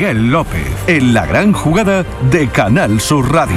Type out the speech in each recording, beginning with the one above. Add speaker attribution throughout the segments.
Speaker 1: Miguel López, en la gran jugada de Canal Sur Radio.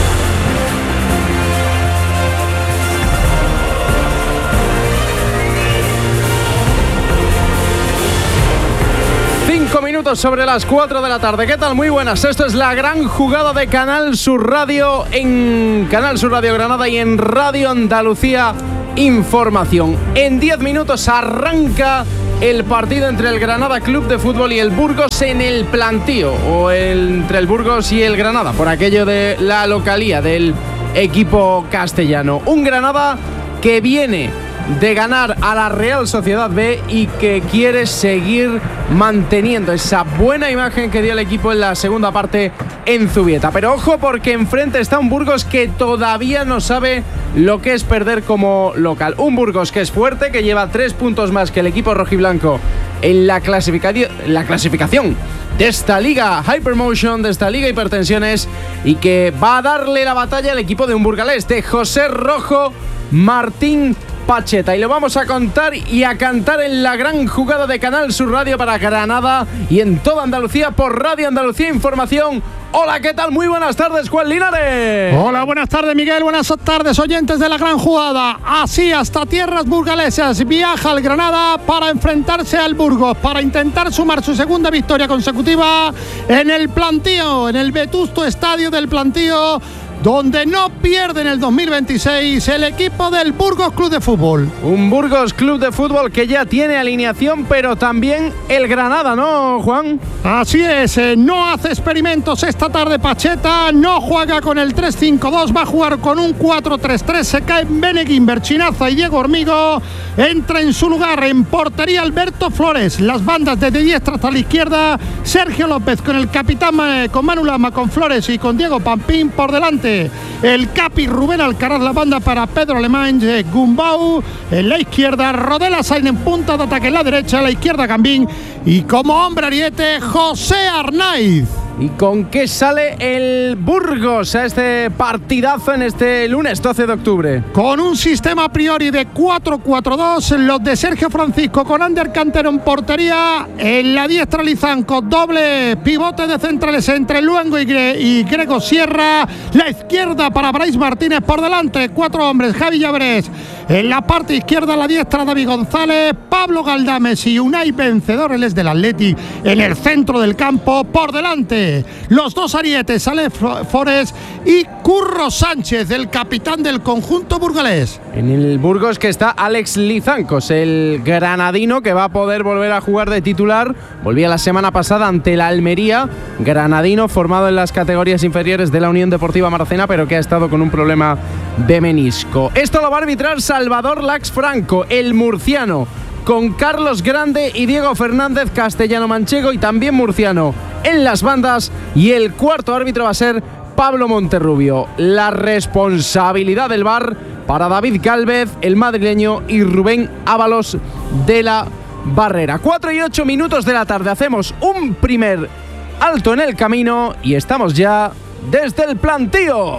Speaker 2: Sobre las 4 de la tarde. ¿Qué tal? Muy buenas. Esto es la gran jugada de Canal Sur Radio, en Canal Sur Radio Granada y en Radio Andalucía Información. En 10 minutos arranca el partido entre el Granada Club de Fútbol y el Burgos en el Plantío, o entre el Burgos y el Granada, por aquello de la localía del equipo castellano. Un Granada que viene de ganar a la Real Sociedad B y que quiere seguir manteniendo esa buena imagen que dio el equipo en la segunda parte en Zubieta. Pero ojo, porque enfrente está un Burgos que todavía no sabe lo que es perder como local. Un Burgos que es fuerte, que lleva 3 puntos más que el equipo rojiblanco en la clasificación de esta liga Hypermotion, de esta liga Hipertensiones, y que va a darle la batalla al equipo de un burgalés, de José Rojo Martín Pacheta, y lo vamos a contar y a cantar en la gran jugada de Canal Sur Radio para Granada y en toda Andalucía por Radio Andalucía Información. Hola, ¿qué tal? Muy buenas tardes, Juan Linares.
Speaker 3: Hola, buenas tardes, Miguel. Buenas tardes, oyentes de la gran jugada. Así, hasta tierras burgalesas viaja el Granada para enfrentarse al Burgos, para intentar sumar su segunda victoria consecutiva en el Plantío, en el vetusto estadio del Plantío, donde no pierde en el 2026 el equipo del Burgos Club de Fútbol.
Speaker 2: Un Burgos Club de Fútbol que ya tiene alineación, pero también el Granada, ¿no, Juan?
Speaker 3: Así es, no hace experimentos esta tarde Pacheta, no juega con el 3-5-2, va a jugar con un 4-3-3, se cae Beneguín, Berchinaza y Diego Hormigo, entra en su lugar en portería Alberto Flores, las bandas desde diestra hasta la izquierda, Sergio López con el capitán, con Manu Lama, con Flores y con Diego Pampín por delante. El capi Rubén Alcaraz, la banda para Pedro Alemán, Gumbau en la izquierda, Rodela Sain en punta de ataque en la derecha, a la izquierda Gambín y como hombre ariete José Arnaiz.
Speaker 2: ¿Y con qué sale el Burgos a este partidazo en este lunes 12 de octubre?
Speaker 3: Con un sistema a priori de 4-4-2, los de Sergio Francisco con Ander Cantero en portería, en la diestra Lizanco, doble pivote de centrales entre Luengo y Grego Sierra, la izquierda para Brais Martínez, por delante 4 hombres, Javi Llaveres, en la parte izquierda, la diestra David González, Pablo Galdames y Unai Vencedor, él es del Atleti, en el centro del campo, por delante los dos arietes, Ale Forés y Curro Sánchez, el capitán del conjunto burgalés.
Speaker 2: En el Burgos que está Alex Lizancos, el granadino que va a poder volver a jugar de titular. Volvía la semana pasada ante la Almería, granadino formado en las categorías inferiores de la Unión Deportiva Maracena, pero que ha estado con un problema de menisco. Esto lo va a arbitrar Salvador Lax Franco, el murciano, con Carlos Grande y Diego Fernández, castellano-manchego y también murciano en las bandas, y el cuarto árbitro va a ser Pablo Monterrubio. La responsabilidad del VAR para David Gálvez, el madrileño, y Rubén Ábalos de la Barrera. 4 y 8 minutos de la tarde, hacemos un primer alto en el camino y estamos ya desde el Plantío.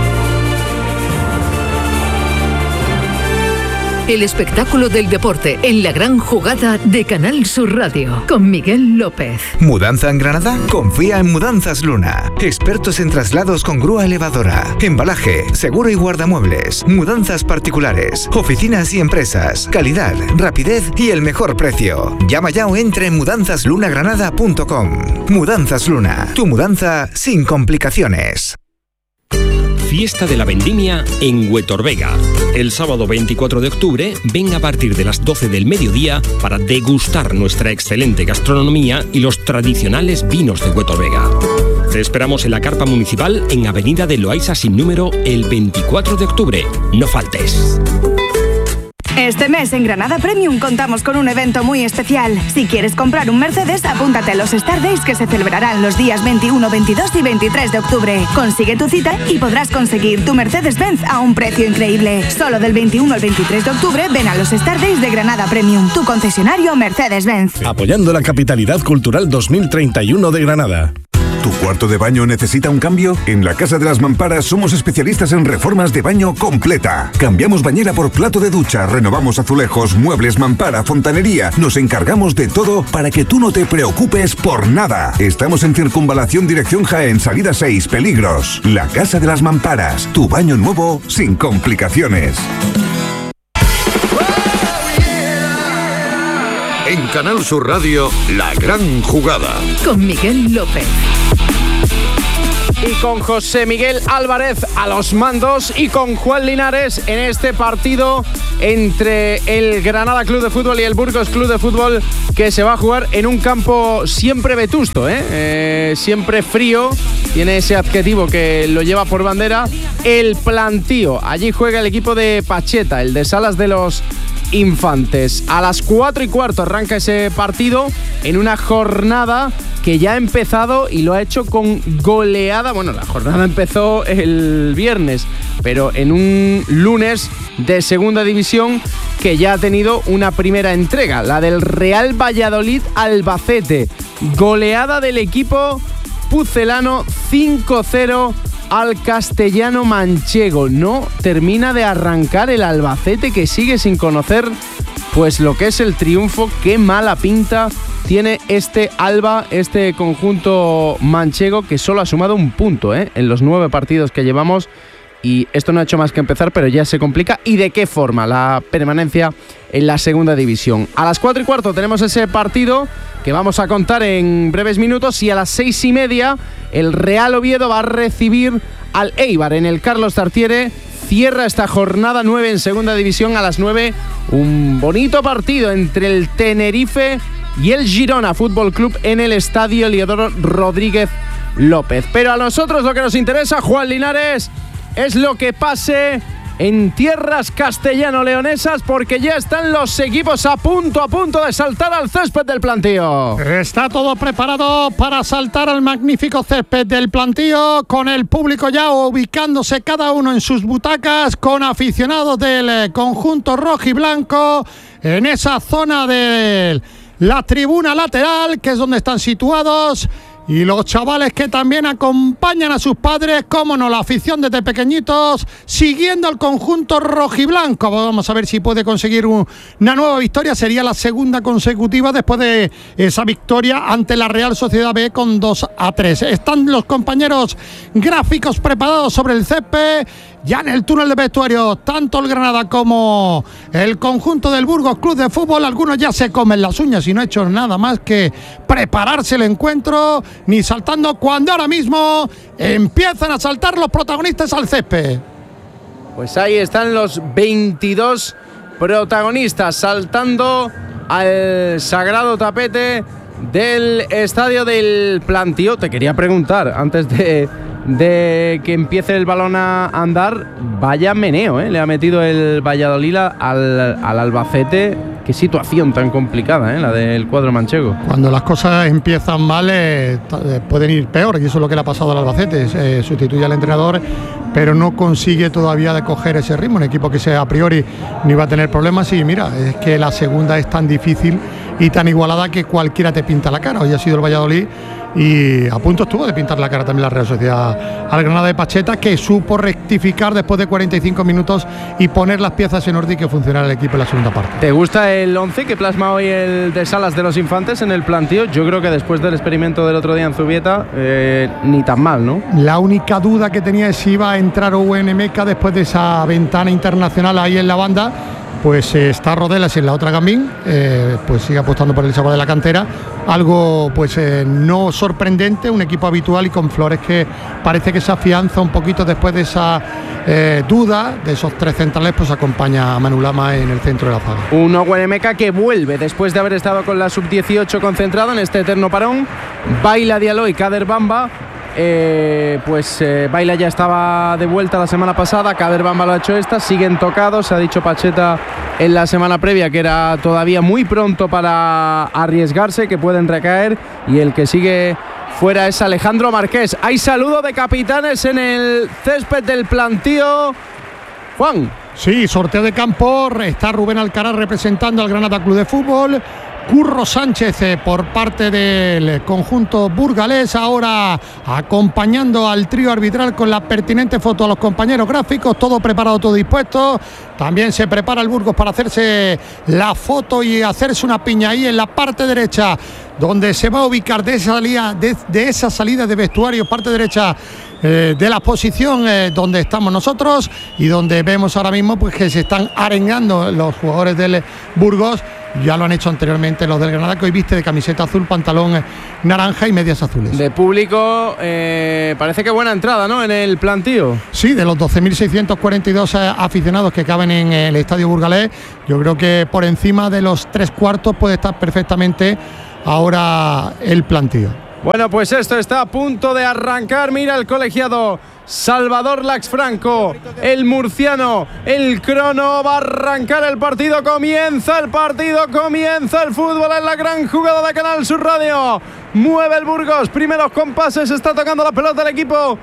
Speaker 4: El espectáculo del deporte en la gran jugada de Canal Sur Radio con Miguel López.
Speaker 5: ¿Mudanza en Granada? Confía en Mudanzas Luna. Expertos en traslados con grúa elevadora, embalaje, seguro y guardamuebles, mudanzas particulares, oficinas y empresas, calidad, rapidez y el mejor precio. Llama ya o entra en mudanzaslunagranada.com. Mudanzas Luna, tu mudanza sin complicaciones.
Speaker 6: Fiesta de la Vendimia en Huetorvega. El sábado 24 de octubre, ven a partir de las 12 del mediodía para degustar nuestra excelente gastronomía y los tradicionales vinos de Huetorvega. Te esperamos en la carpa municipal en Avenida de Loaysa sin número el 24 de octubre. No faltes.
Speaker 7: Este mes en Granada Premium contamos con un evento muy especial. Si quieres comprar un Mercedes, apúntate a los Star Days que se celebrarán los días 21, 22 y 23 de octubre. Consigue tu cita y podrás conseguir tu Mercedes-Benz a un precio increíble. Solo del 21 al 23 de octubre ven a los Star Days de Granada Premium, tu concesionario Mercedes-Benz.
Speaker 8: Apoyando la capitalidad cultural 2031 de Granada. ¿Tu cuarto de baño necesita un cambio? En la Casa de las Mamparas somos especialistas en reformas de baño completa. Cambiamos bañera por plato de ducha, renovamos azulejos, muebles, mampara, fontanería. Nos encargamos de todo para que tú no te preocupes por nada. Estamos en Circunvalación dirección Jaén, salida 6, Peligros. La Casa de las Mamparas, tu baño nuevo sin complicaciones.
Speaker 1: En Canal Sur Radio, La Gran Jugada.
Speaker 4: Con Miguel López.
Speaker 2: Y con José Miguel Álvarez a los mandos y con Juan Linares en este partido entre el Granada Club de Fútbol y el Burgos Club de Fútbol, que se va a jugar en un campo siempre vetusto, siempre frío. Tiene ese adjetivo que lo lleva por bandera, el Plantío. Allí juega el equipo de Pacheta, el de Salas de los Infantes. A las 4:15 arranca ese partido en una jornada que ya ha empezado y lo ha hecho con goleada. Bueno, la jornada empezó el viernes, pero en un lunes de segunda división que ya ha tenido una primera entrega, la del Real Valladolid Albacete. Goleada del equipo pucelano 5-0 al castellano manchego. No termina de arrancar el Albacete, que sigue sin conocer pues lo que es el triunfo. Qué mala pinta tiene este Alba, este conjunto manchego, que solo ha sumado un punto en los 9 partidos que llevamos. Y esto no ha hecho más que empezar, pero ya se complica. ¿Y de qué forma la permanencia en la segunda división? A las 4:15 tenemos ese partido que vamos a contar en breves minutos, y a las 6:30 el Real Oviedo va a recibir al Eibar en el Carlos Tartiere. Cierra esta jornada 9 en segunda división a las 9. Un bonito partido entre el Tenerife y el Girona Fútbol Club en el Estadio Eliodoro Rodríguez López. Pero a nosotros lo que nos interesa, Juan Linares, es lo que pase en tierras castellano-leonesas, porque ya están los equipos a punto de saltar al césped del Plantío.
Speaker 3: Está todo preparado para saltar al magnífico césped del Plantío, con el público ya ubicándose cada uno en sus butacas, con aficionados del conjunto rojiblanco en esa zona de la tribuna lateral, que es donde están situados. Y los chavales que también acompañan a sus padres, cómo no, la afición desde pequeñitos, siguiendo al conjunto rojiblanco. Vamos a ver si puede conseguir una nueva victoria. Sería la segunda consecutiva después de esa victoria ante la Real Sociedad B con 2-3. Están los compañeros gráficos preparados sobre el césped. Ya en el túnel de vestuario, tanto el Granada como el conjunto del Burgos Club de Fútbol, algunos ya se comen las uñas y no ha hecho nada más que prepararse el encuentro, ni saltando, cuando ahora mismo empiezan a saltar los protagonistas al césped.
Speaker 2: Pues ahí están los 22 protagonistas saltando al sagrado tapete del estadio del Plantío. Te quería preguntar, antes de que empiece el balón a andar, vaya meneo, le ha metido el Valladolid al Albacete. Qué situación tan complicada, la del cuadro manchego.
Speaker 3: Cuando las cosas empiezan mal, pueden ir peor, y eso es lo que le ha pasado al Albacete. Sustituye al entrenador, pero no consigue todavía de coger ese ritmo. Un equipo que a priori no iba a tener problemas, y mira, es que la segunda es tan difícil y tan igualada que cualquiera te pinta la cara. Hoy ha sido el Valladolid, y a punto estuvo de pintar la cara también la Real Sociedad al Granada de Pacheta, que supo rectificar después de 45 minutos y poner las piezas en orden y que funcionara el equipo en la segunda parte.
Speaker 2: ¿Te gusta el 11 que plasma hoy el de Salas de los Infantes en el Plantío? Yo creo que después del experimento del otro día en Zubieta, ni tan mal, ¿no?
Speaker 3: La única duda que tenía es si iba a entrar Owen Meca después de esa ventana internacional ahí en la banda. Pues está Rodelas en la otra Gambín, pues sigue apostando por el chaval de la cantera. Algo pues no sorprendente, un equipo habitual y con Flores, que parece que se afianza un poquito después de esa duda de esos 3 centrales. Pues acompaña a Manu Lama en el centro de la zaga.
Speaker 2: Un Oguenemeca que vuelve después de haber estado con la sub-18 concentrado en este eterno parón. Baila Diallo y Kader Bamba. Baila ya estaba de vuelta la semana pasada, Kader Bamba lo ha hecho esta, siguen tocados. Ha dicho Pacheta en la semana previa que era todavía muy pronto para arriesgarse, que pueden recaer, y el que sigue fuera es Alejandro Marqués. Hay saludo de capitanes en el césped del Plantío. Juan.
Speaker 3: Sí, sorteo de campo, está Rubén Alcaraz representando al Granada Club de Fútbol. Curro Sánchez por parte del conjunto burgalés, ahora acompañando al trío arbitral con la pertinente foto a los compañeros gráficos, todo preparado, todo dispuesto. También se prepara el Burgos para hacerse la foto y hacerse una piña ahí en la parte derecha, donde se va a ubicar de esa salida de vestuario, parte derecha de la posición donde estamos nosotros, y donde vemos ahora mismo pues que se están arengando los jugadores del Burgos. Ya lo han hecho anteriormente los del Granada, que hoy viste de camiseta azul, pantalón naranja y medias azules.
Speaker 2: De público, parece que buena entrada, ¿no?, en el plantío.
Speaker 3: Sí, de los 12.642 aficionados que caben en el estadio burgalés, yo creo que por encima de los 3/4 puede estar perfectamente ahora el plantío.
Speaker 2: Bueno, pues esto está a punto de arrancar. Mira el colegiado Salvador Laxfranco, el murciano, el crono, va a arrancar el partido, comienza el fútbol en la gran jugada de Canal Sur Radio. Mueve el Burgos, primeros compases, está tocando la pelota el equipo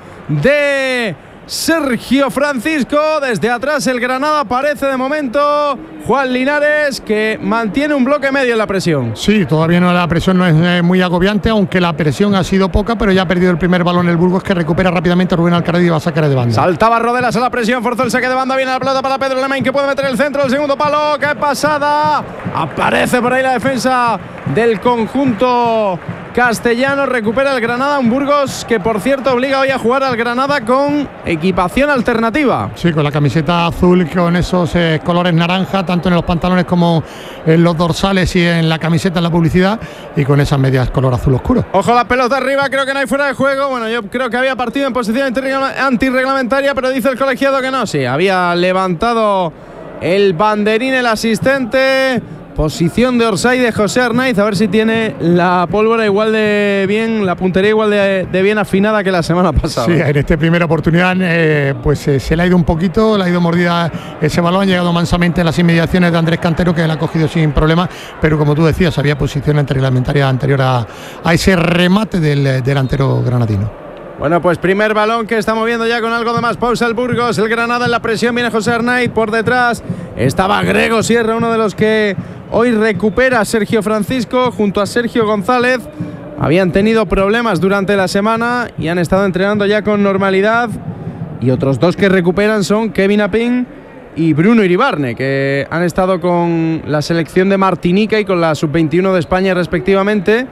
Speaker 2: de Sergio Francisco. Desde atrás el Granada aparece de momento Juan Linares, que mantiene un bloque medio en la presión.
Speaker 3: Sí, todavía la presión no es muy agobiante, aunque la presión ha sido poca, pero ya ha perdido el primer balón el Burgos, que recupera rápidamente Rubén Alcaraz y va a sacar de banda.
Speaker 2: Saltaba Rodelas a la presión, forzó el saque de banda, viene la pelota para Pedro Lemain, que puede meter el centro, el segundo palo, qué pasada. Aparece por ahí la defensa del conjunto castellano, recupera el Granada, un Burgos que por cierto obliga hoy a jugar al Granada con equipación alternativa.
Speaker 3: Sí, con la camiseta azul, con esos colores naranja, tanto en los pantalones como en los dorsales y en la camiseta, en la publicidad, y con esas medias color azul oscuro.
Speaker 2: Ojo, la pelota arriba, creo que no hay fuera de juego. Bueno, yo creo que había partido en posición antirreglamentaria, pero dice el colegiado que no. Sí, había levantado el banderín el asistente. Posición de offside de José Arnaiz, a ver si tiene la pólvora igual de bien, la puntería igual de bien afinada que la semana pasada.
Speaker 3: Sí, en esta primera oportunidad pues se le ha ido un poquito, le ha ido mordida ese balón, ha llegado mansamente en las inmediaciones de Andrés Cantero, que la ha cogido sin problema, pero como tú decías, había posición antirreglamentaria anterior a ese remate del delantero granadino.
Speaker 2: Bueno, pues primer balón que está moviendo ya con algo de más pausa el Burgos, el Granada en la presión, viene José Arnaiz, por detrás estaba Grego Sierra, uno de los que hoy recupera a Sergio Francisco junto a Sergio González. Habían tenido problemas durante la semana y han estado entrenando ya con normalidad, y otros dos que recuperan son Kevin Apín y Bruno Iribarne, que han estado con la selección de Martinica y con la sub-21 de España respectivamente.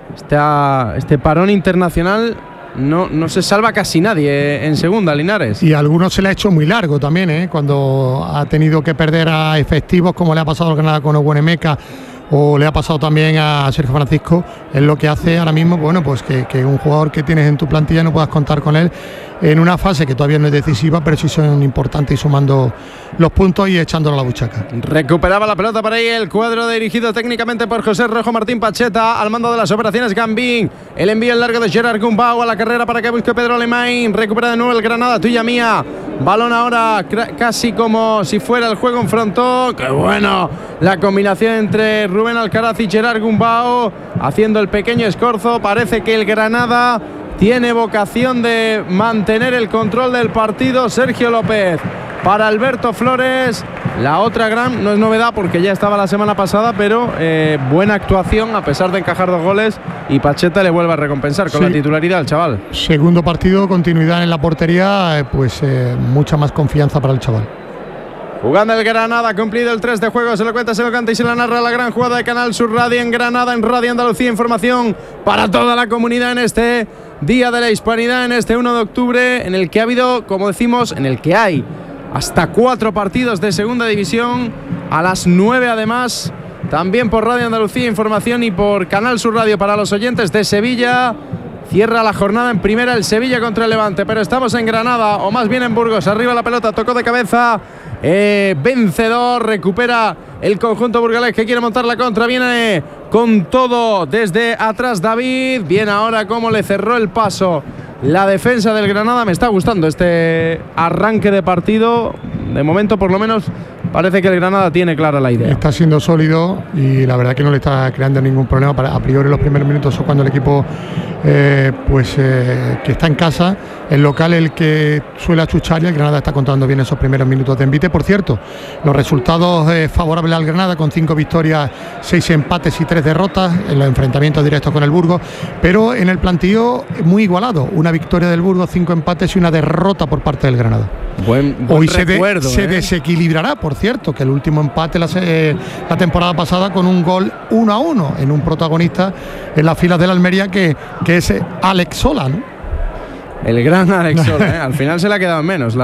Speaker 2: Este parón internacional no se salva casi nadie en segunda, Linares.
Speaker 3: Y a algunos se le ha hecho muy largo también, cuando ha tenido que perder a efectivos, como le ha pasado al Granada con Oguenemeca, o le ha pasado también a Sergio Francisco. Es lo que hace ahora mismo, bueno, pues que un jugador que tienes en tu plantilla no puedas contar con él en una fase que todavía no es decisiva, pero sí son importantes, y sumando los puntos y echándolo a la buchaca.
Speaker 2: Recuperaba la pelota para ahí el cuadro dirigido técnicamente por José Rojo Martín Pacheta, al mando de las operaciones Gambín. El envío en largo de Gerard Gumbau a la carrera para que busque Pedro Lemain. Recupera de nuevo el Granada, tuya mía. Balón ahora casi como si fuera el juego en frontón. ¡Qué bueno! La combinación entre Rubén Alcaraz y Gerard Gumbau, haciendo el pequeño escorzo. Parece que el Granada tiene vocación de mantener el control del partido. Sergio López para Alberto Flores. La otra gran, no es novedad porque ya estaba la semana pasada, pero buena actuación a pesar de encajar 2 goles, y Pacheta le vuelve a recompensar con la titularidad al chaval.
Speaker 3: Segundo partido, continuidad en la portería, mucha más confianza para el chaval.
Speaker 2: Jugando el Granada, cumplido el 3 de juego, se lo cuenta, se lo canta y se la narra la gran jugada de Canal Sur Radio en Granada, en Radio Andalucía. Información para toda la comunidad en este Día de la Hispanidad, en este 1 de octubre, en el que ha habido, como decimos, en el que hay hasta 4 partidos de segunda división, a las 9 además, también por Radio Andalucía Información y por Canal Sur Radio para los oyentes de Sevilla. Cierra la jornada en primera el Sevilla contra el Levante, pero estamos en Granada, o más bien en Burgos. Arriba la pelota, tocó de cabeza, vencedor, recupera el conjunto burgalés que quiere montar la contra. Viene con todo desde atrás David, bien ahora cómo le cerró el paso la defensa del Granada. Me está gustando este arranque de partido, de momento por lo menos parece que el Granada tiene clara la idea.
Speaker 3: Está siendo sólido y la verdad que no le está creando ningún problema. A priori los primeros minutos son cuando el equipo que está en casa, el local el que suele achuchar, y el Granada está contando bien esos primeros minutos de envite. Por cierto, los resultados favorables al Granada, con 5 victorias, 6 empates y 3 derrotas en los enfrentamientos directos con el Burgos, pero en el plantillo muy igualado, una victoria del Burgos, 5 empates y una derrota por parte del Granada.
Speaker 2: Buen
Speaker 3: Hoy
Speaker 2: recuerdo,
Speaker 3: se desequilibrará, por cierto, que el último empate la temporada pasada con un gol 1-1 en un protagonista en las filas del Almería que es Alex Sola, ¿no?
Speaker 2: El gran Alex Sola, Al final se le ha quedado en menos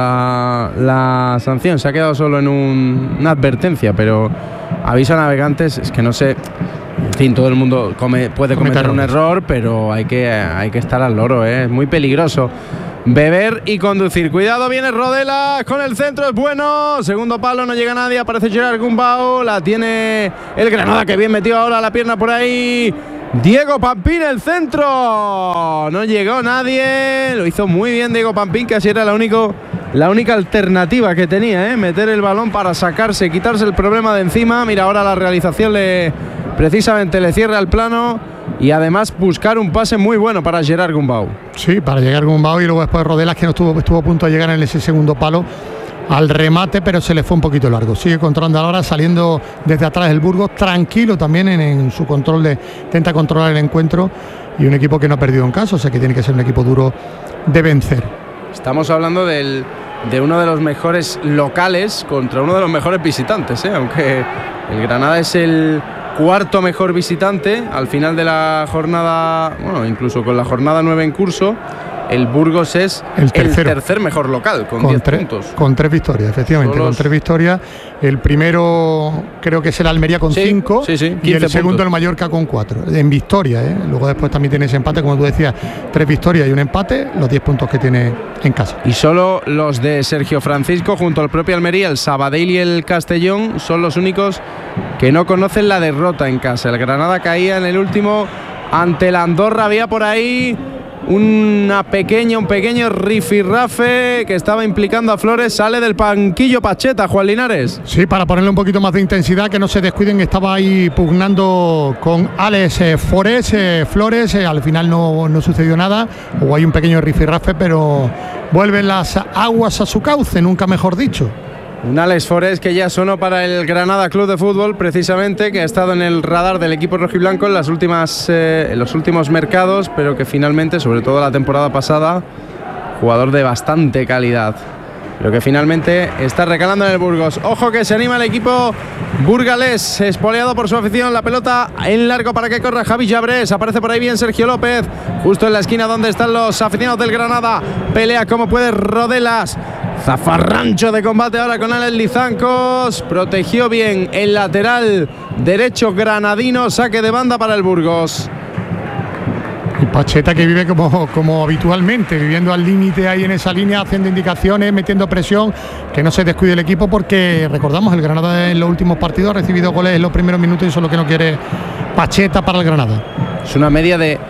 Speaker 2: la sanción, se ha quedado solo en una advertencia, pero aviso a navegantes, es que no sé, en fin, todo el mundo puede cometer un error, pero hay que estar al loro, es muy peligroso beber y conducir. Cuidado, viene Rodela con el centro, es bueno, segundo palo, no llega nadie, aparece Gerard Gumbau, la tiene el Granada, que bien metió ahora la pierna por ahí. Diego Pampín, el centro, no llegó nadie, lo hizo muy bien Diego Pampín, que así era la única alternativa que tenía, meter el balón para quitarse el problema de encima. Mira, ahora la realización precisamente le cierra el plano y además buscar un pase muy bueno para Gerard Gumbau.
Speaker 3: Sí, para llegar Gumbau, y luego después Rodelas, que no estuvo a punto de llegar en ese segundo palo al remate, pero se le fue un poquito largo. Sigue controlando ahora, saliendo desde atrás el Burgos, tranquilo también en su control, intenta controlar el encuentro, y un equipo que no ha perdido en casa, o sea que tiene que ser un equipo duro de vencer.
Speaker 2: Estamos hablando de uno de los mejores locales contra uno de los mejores visitantes, aunque el Granada es el cuarto mejor visitante al final de la jornada, bueno, incluso con la jornada 9 en curso. El Burgos es el tercer mejor local, con 10 puntos. Con
Speaker 3: 3 victorias, efectivamente, con 3 victorias. El primero creo que es el Almería con 5, y el segundo el Mallorca con 4, en victoria. Luego después también tiene ese empate, como tú decías, 3 victorias y un empate, los 10 puntos que tiene en casa.
Speaker 2: Y solo los de Sergio Francisco, junto al propio Almería, el Sabadell y el Castellón, son los únicos que no conocen la derrota en casa. El Granada caía en el último ante la Andorra, había por ahí un pequeño rifirrafe que estaba implicando a Flores. Sale del banquillo Pacheta, Juan Linares.
Speaker 3: Sí, para ponerle un poquito más de intensidad, que no se descuiden. Estaba ahí pugnando con Alex Flores, al final no sucedió nada, o hay un pequeño rifirrafe, pero vuelven las aguas a su cauce, nunca mejor dicho.
Speaker 2: Un Alex Forés que ya sonó para el Granada Club de Fútbol, precisamente, que ha estado en el radar del equipo rojiblanco en los últimos mercados, pero que finalmente, sobre todo la temporada pasada, jugador de bastante calidad, pero que finalmente está recalando en el Burgos. Ojo que se anima el equipo burgalés, espoleado por su afición. La pelota en largo para que corra Javi Llabrés. Aparece por ahí bien Sergio López, justo en la esquina donde están los aficionados del Granada. Pelea como puede Rodelas. Zafarrancho de combate ahora con Alex Lizancos. Protegió bien el lateral derecho granadino. Saque de banda para el Burgos.
Speaker 3: Y Pacheta, que vive como habitualmente, viviendo al límite ahí en esa línea, haciendo indicaciones, metiendo presión, que no se descuide el equipo, porque recordamos, el Granada en los últimos partidos ha recibido goles en los primeros minutos, y eso es lo que no quiere Pacheta para el Granada.
Speaker 2: Es una media de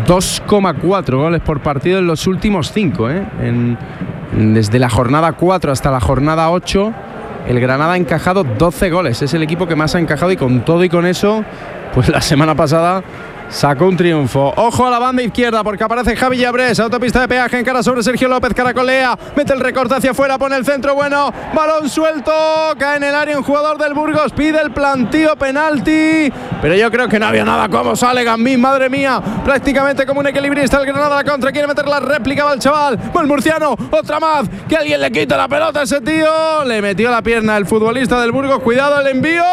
Speaker 2: 2,4 goles por partido en los últimos 5, desde la jornada 4 hasta la jornada 8, el Granada ha encajado 12 goles. Es el equipo que más ha encajado, y con todo y con eso, pues la semana pasada sacó un triunfo. Ojo a la banda izquierda, porque aparece Javi Llabrés, autopista de peaje, en cara sobre Sergio López, caracolea, mete el recorte hacia afuera, pone el centro, bueno, balón suelto, cae en el área un jugador del Burgos, pide el plantío, penalti, pero yo creo que no había nada. Como sale Gambín, madre mía, prácticamente como un equilibrista el Granada. La contra, quiere meter la réplica, va el chaval, va el murciano, otra más, que alguien le quita la pelota a ese tío, le metió la pierna el futbolista del Burgos, cuidado el envío,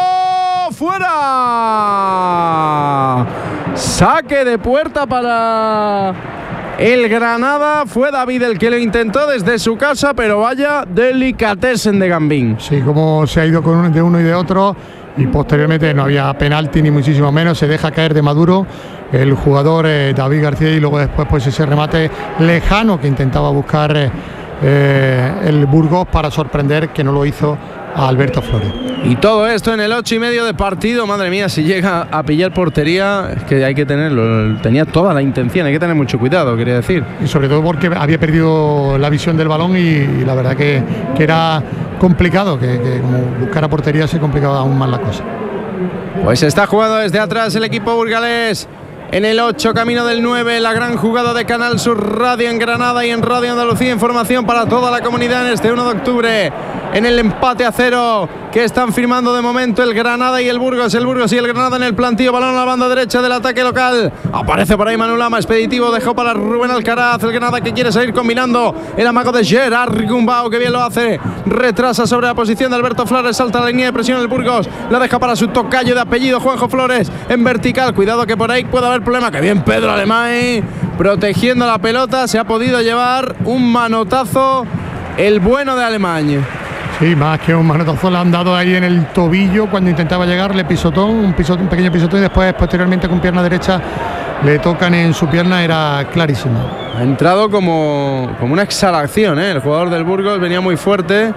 Speaker 2: fuera. Saque de puerta para el Granada. Fue David el que lo intentó desde su casa, pero vaya delicatessen de Gambín.
Speaker 3: Sí, como se ha ido de uno y de otro, y posteriormente no había penalti ni muchísimo menos. Se deja caer de Maduro el jugador David García, y luego después pues ese remate lejano que intentaba buscar el Burgos para sorprender, que no lo hizo a Alberto Flores.
Speaker 2: Y todo esto en el 8:30 de partido. Madre mía, si llega a pillar portería, es que hay que tenerlo. Tenía toda la intención, hay que tener mucho cuidado, quería decir.
Speaker 3: Y sobre todo porque había perdido la visión del balón y la verdad que era complicado, que como buscara portería se complicaba aún más la cosa.
Speaker 2: Pues está jugando desde atrás el equipo burgalés. En el 8, camino del 9, la gran jugada de Canal Sur Radio en Granada y en Radio Andalucía. Información para toda la comunidad en este 1 de octubre. En el empate a 0 que están firmando de momento el Granada y el Burgos. El Burgos y el Granada en el plantío. Balón a la banda derecha del ataque local. Aparece por ahí Manu Lama, expeditivo. Dejó para Rubén Alcaraz. El Granada que quiere seguir combinando. El amago de Gerard Gumbau, que bien lo hace. Retrasa sobre la posición de Alberto Flores. Salta la línea de presión el Burgos. La deja para su tocayo de apellido, Juanjo Flores. En vertical. Cuidado que por ahí puede haber problema. Que bien Pedro Alemán protegiendo la pelota. Se ha podido llevar un manotazo el bueno de Alemán.
Speaker 3: Sí, más que un manotazo le han dado ahí en el tobillo cuando intentaba llegar, le pisotón, un pequeño pisotón, y después posteriormente con pierna derecha le tocan en su pierna, era clarísimo.
Speaker 2: Ha entrado como una exhalación, el jugador del Burgos venía muy fuerte.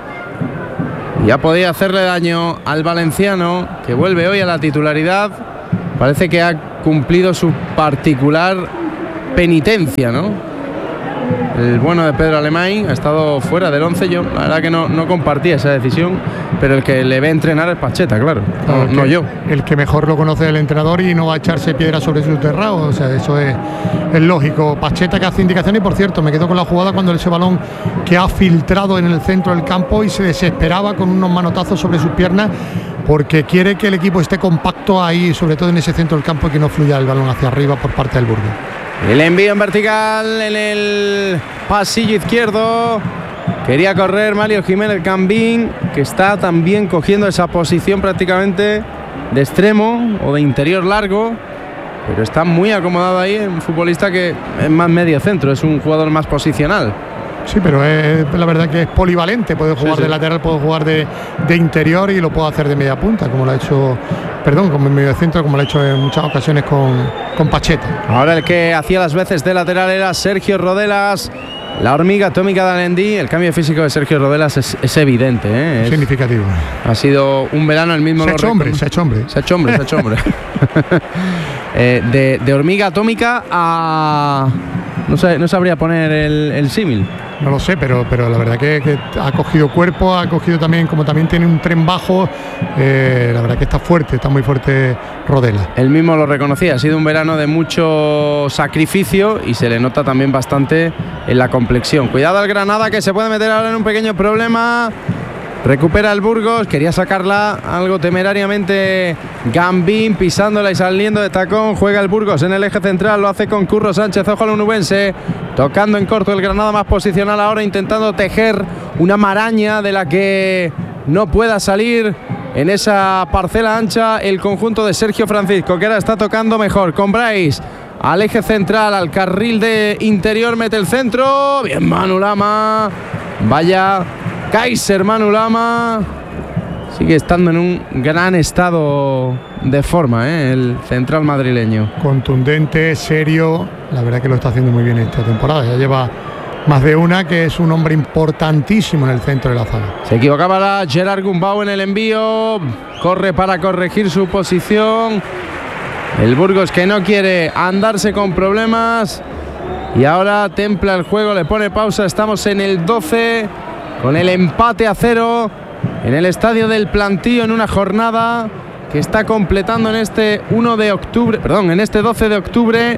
Speaker 2: Ya podía hacerle daño al valenciano, que vuelve hoy a la titularidad. Parece que ha cumplido su particular penitencia, ¿no? El bueno de Pedro Alemán ha estado fuera del 11. Yo la verdad que no compartía esa decisión, pero el que le ve entrenar es Pacheta, claro, no yo.
Speaker 3: El que mejor lo conoce es el entrenador y no va a echarse piedras sobre su terrado, o sea, eso es lógico. Pacheta que hace indicaciones, y por cierto, me quedo con la jugada cuando ese balón que ha filtrado en el centro del campo y se desesperaba con unos manotazos sobre sus piernas, porque quiere que el equipo esté compacto ahí, sobre todo en ese centro del campo, y que no fluya el balón hacia arriba por parte del Burgos.
Speaker 2: El envío en vertical en el pasillo izquierdo. Quería correr Mario Jiménez Cambín, que está también cogiendo esa posición prácticamente de extremo o de interior largo, pero está muy acomodado ahí. Un futbolista que es más medio centro, es un jugador más posicional.
Speaker 3: Sí, pero la verdad que es polivalente, puede jugar de lateral, puede jugar de interior y lo puede hacer de media punta, como lo ha hecho, como en medio centro, como lo ha hecho en muchas ocasiones con Pacheta.
Speaker 2: Ahora el que hacía las veces de lateral era Sergio Rodelas, la hormiga atómica de Alendí. El cambio físico de Sergio Rodelas es evidente,
Speaker 3: significativo.
Speaker 2: Ha sido un verano el mismo.
Speaker 3: Se ha hecho hombre.
Speaker 2: De hormiga atómica a... No sabría poner el símil.
Speaker 3: No lo sé, pero la verdad que ha cogido cuerpo, ha cogido también, como también tiene un tren bajo, la verdad que está muy fuerte Rodela.
Speaker 2: Él mismo lo reconocía, ha sido un verano de mucho sacrificio y se le nota también bastante en la complexión. Cuidado al Granada, que se puede meter ahora en un pequeño problema. Recupera el Burgos, quería sacarla algo temerariamente Gambín, pisándola y saliendo de tacón. Juega el Burgos en el eje central, lo hace con Curro Sánchez, ojo al onubense, tocando en corto el Granada más posicional ahora, intentando tejer una maraña de la que no pueda salir en esa parcela ancha el conjunto de Sergio Francisco, que ahora está tocando mejor con Bryce. Al eje central, al carril de interior, mete el centro, bien Manu Lama, vaya Kaiser Manu Lama, sigue estando en un gran estado de forma, el central madrileño.
Speaker 3: Contundente, serio, la verdad que lo está haciendo muy bien esta temporada, ya lleva más de una, que es un hombre importantísimo en el centro de la zaga.
Speaker 2: Se equivocaba la Gerard Gumbau en el envío, corre para corregir su posición. El Burgos, que no quiere andarse con problemas, y ahora templa el juego, le pone pausa. Estamos en el 12 con el empate a 0 en el estadio del Plantío, en una jornada que está completando en este 12 de octubre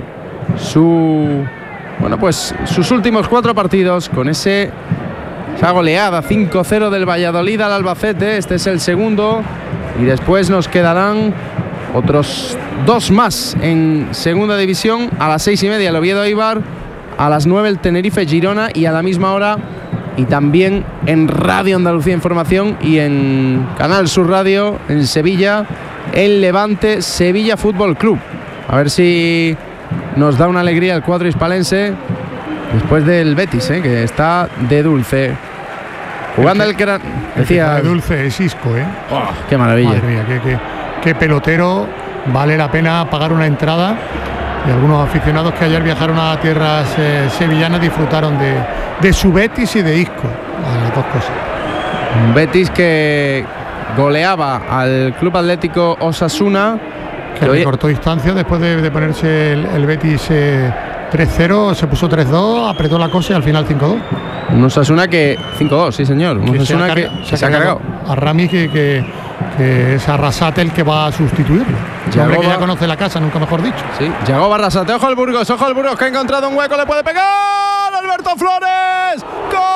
Speaker 2: sus últimos 4 partidos, con esa goleada 5-0 del Valladolid al Albacete. Este es el segundo y después nos quedarán otros 2 más en segunda división. A las 6:30 el Oviedo Eibar, a las 9 el Tenerife Girona, y a la misma hora, y también en Radio Andalucía Información y en Canal Sur Radio, en Sevilla, el Levante Sevilla Fútbol Club. A ver si nos da una alegría el cuadro hispalense después del Betis, que está de dulce. Jugando el que decía
Speaker 3: de dulce es Isco,
Speaker 2: Oh, qué maravilla.
Speaker 3: Madre mía, qué pelotero, vale la pena pagar una entrada Y algunos aficionados que ayer viajaron a tierras sevillanas disfrutaron de su Betis y de Isco, las dos cosas.
Speaker 2: Un Betis que goleaba al Club Atlético Osasuna,
Speaker 3: que recortó distancia después de ponerse el Betis 3-0, se puso 3-2, apretó la cosa y al final 5-2.
Speaker 2: Un Osasuna que 5-2, sí señor. Un Osasuna que se ha cargado
Speaker 3: a Rami, que es Arrasate el que va a sustituirlo. El hombre que ya conoce la casa, nunca mejor dicho.
Speaker 2: Sí, llegó Arrasate. Ojo al Burgos que ha encontrado un hueco, le puede pegar. Alberto Flores,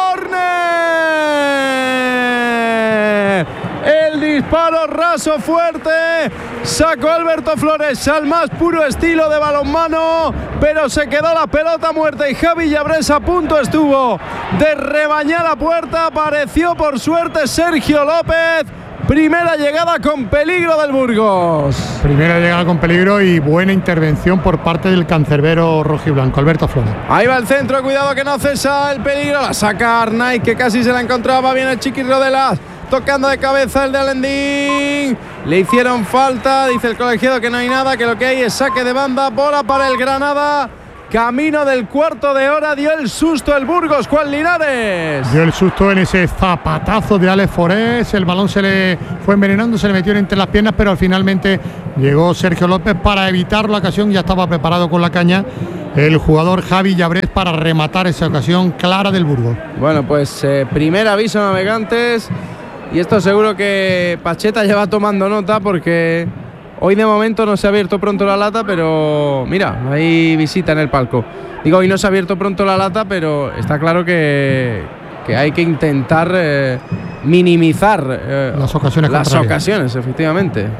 Speaker 2: córner. El disparo raso fuerte. Sacó Alberto Flores al más puro estilo de balonmano, pero se quedó la pelota muerta y Javi Llabrés a punto estuvo de rebañar la puerta. Apareció por suerte Sergio López. Primera llegada con peligro del Burgos.
Speaker 3: Primera llegada con peligro y buena intervención por parte del cancerbero rojiblanco, Alberto Flores.
Speaker 2: Ahí va el centro, cuidado que no cesa el peligro. La saca Arnaiz, que casi se la encontraba. Viene el Chiqui Rodelas, tocando de cabeza el de Alendín. Le hicieron falta, dice el colegiado que no hay nada, que lo que hay es saque de banda. Bola para el Granada. Camino del cuarto de hora, dio el susto el Burgos, Juan Linares.
Speaker 3: Dio el susto en ese zapatazo de Alex Forés, el balón se le fue envenenando, se le metió entre las piernas, pero finalmente llegó Sergio López para evitar la ocasión, ya estaba preparado con la caña el jugador Javi Llabrés para rematar esa ocasión clara del Burgos.
Speaker 2: Bueno, pues primer aviso a navegantes, y esto seguro que Pacheta ya va tomando nota porque hoy de momento no se ha abierto pronto la lata, pero mira, hay visita en el palco. Digo, hoy no se ha abierto pronto la lata, pero está claro que hay que intentar minimizar
Speaker 3: las ocasiones,
Speaker 2: efectivamente.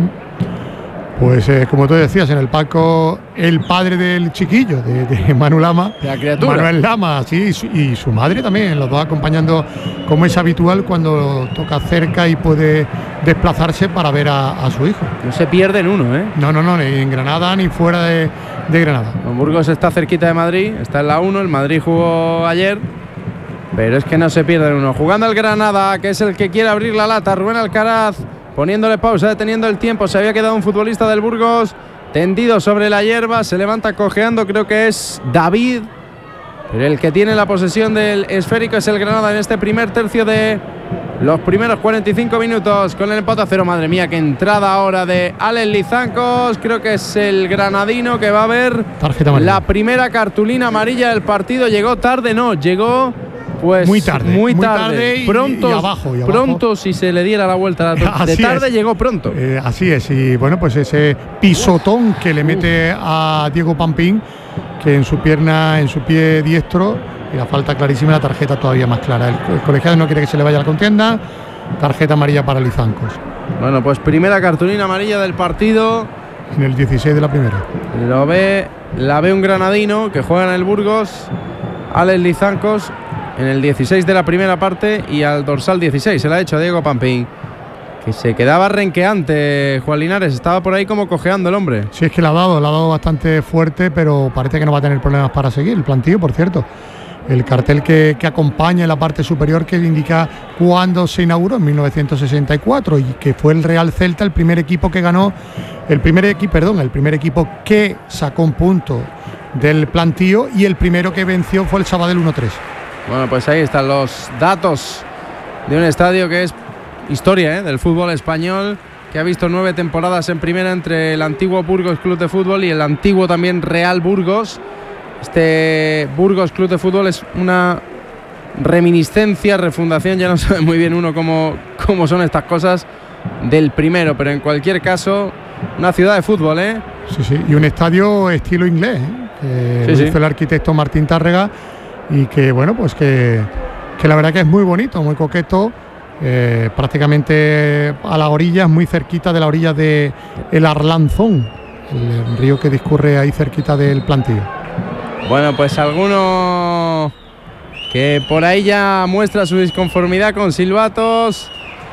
Speaker 3: Pues como tú decías, en el palco el padre del chiquillo, de Manu Lama,
Speaker 2: la criatura.
Speaker 3: Manuel Lama, sí, y su madre también, los dos acompañando como es habitual cuando toca cerca y puede desplazarse para ver a su hijo.
Speaker 2: No se pierden uno, ¿eh?
Speaker 3: No, ni en Granada ni fuera de Granada.
Speaker 2: Burgos está cerquita de Madrid, está en la 1, el Madrid jugó ayer, pero es que no se pierden uno. Jugando el Granada, que es el que quiere abrir la lata, Rubén Alcaraz, poniéndole pausa, deteniendo el tiempo. Se había quedado un futbolista del Burgos tendido sobre la hierba, se levanta cojeando, creo que es David, pero el que tiene la posesión del esférico es el Granada en este primer tercio de los primeros 45 minutos con el empate a 0. Madre mía, qué entrada ahora de Alex Lizancos. Creo que es el granadino que va a ver la primera cartulina amarilla del partido. Llegó tarde, no, llegó pues muy tarde. Pronto si se le diera la vuelta de tarde, llegó pronto.
Speaker 3: Así es, y bueno, pues ese pisotón que le mete a Diego Pampín, que en su pie diestro, y la falta clarísima, la tarjeta todavía más clara. El colegiado no quiere que se le vaya a la contienda, tarjeta amarilla para Lizancos.
Speaker 2: Bueno, pues primera cartulina amarilla del partido.
Speaker 3: En el 16 de la primera.
Speaker 2: La ve un granadino que juega en el Burgos, Alex Lizancos, en el 16 de la primera parte, y al dorsal 16 se la ha hecho a Diego Pampín, que se quedaba renqueante. Juan Linares, estaba por ahí como cojeando el hombre.
Speaker 3: Sí, es que la ha dado bastante fuerte, pero parece que no va a tener problemas para seguir. El plantillo, por cierto, el cartel que acompaña en la parte superior, que indica cuándo se inauguró, en 1964, y que fue el Real Celta el primer equipo que ganó, el primer equipo que sacó un punto del plantillo, y el primero que venció fue el Sabadell 1-3.
Speaker 2: Bueno, pues ahí están los datos de un estadio que es historia del fútbol español, que ha visto 9 temporadas en primera entre el antiguo Burgos Club de Fútbol y el antiguo también Real Burgos. Este Burgos Club de Fútbol es una reminiscencia, refundación, ya no sabe muy bien uno cómo son estas cosas, del primero, pero en cualquier caso una ciudad de fútbol, ¿eh?
Speaker 3: Sí, y un estadio estilo inglés, que hizo el arquitecto Martín Tárrega, y que bueno, pues que la verdad que es muy bonito, muy coqueto, prácticamente a las orillas, muy cerquita de la orilla de el Arlanzón, el río que discurre ahí cerquita del plantío.
Speaker 2: Bueno, pues alguno que por ahí ya muestra su disconformidad con silbatos.